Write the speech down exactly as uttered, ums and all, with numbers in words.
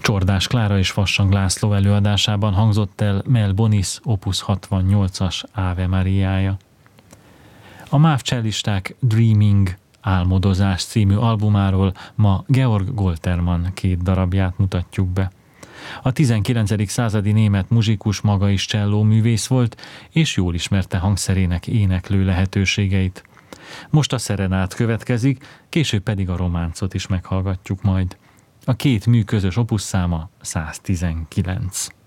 Csordás Klára és Vassang László előadásában hangzott el Mel Bonis opus hatvannyolcas Ave Mariája. A MÁV cellisták Dreaming, Álmodozás című albumáról ma Georg Goltermann két darabját mutatjuk be. A tizenkilencedik századi német muzsikus maga is csellóművész volt, és jól ismerte hangszerének éneklő lehetőségeit. Most a szerenát következik, később pedig a románcot is meghallgatjuk majd. A két mű közös opuszszáma száztizenkilenc.